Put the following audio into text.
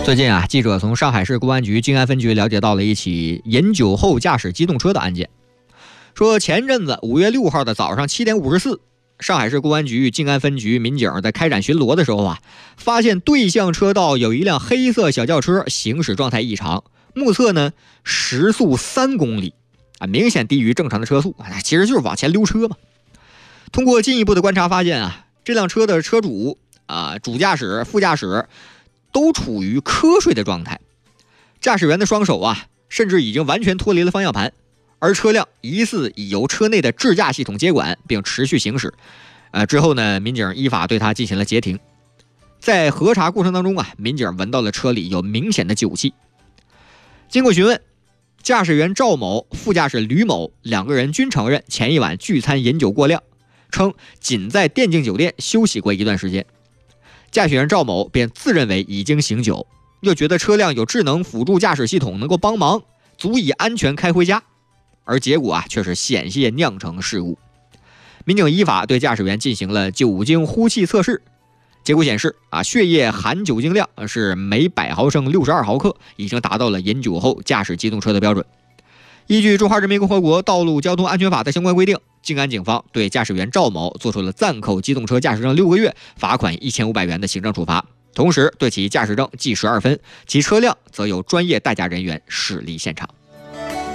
最近啊，记者从上海市公安局静安分局了解到了一起饮酒后驾驶机动车的案件。说前阵子5月6号的早上7点54，上海市公安局静安分局民警在开展巡逻的时候啊，发现对向车道有一辆黑色小轿车行驶状态异常，目测呢时速3公里啊，明显低于正常的车速，其实就是往前溜车嘛。通过进一步的观察发现啊，这辆车的车主主驾驶、副驾驶都处于瞌睡的状态，驾驶员的双手啊，甚至已经完全脱离了方向盘，而车辆疑似已由车内的智驾系统接管，并持续行驶。之后呢，民警依法对他进行了截停。在核查过程当中啊，民警闻到了车里有明显的酒气。经过询问，驾驶员赵某、副驾驶吕某两个人均承认前一晚聚餐饮酒过量，称仅在电竞酒店休息过一段时间。驾驶员赵某便自认为已经醒酒，又觉得车辆有智能辅助驾驶系统能够帮忙，足以安全开回家，而结果啊却是险些酿成事故。民警依法对驾驶员进行了酒精呼气测试，结果显示血液含酒精量是每100毫升62毫克，已经达到了饮酒后驾驶机动车的标准。依据《中华人民共和国道路交通安全法》的相关规定，静安警方对驾驶员赵某作出了暂扣机动车驾驶证6个月、罚款1500元的行政处罚，同时对其驾驶证记12分，其车辆则由专业代驾人员驶离现场。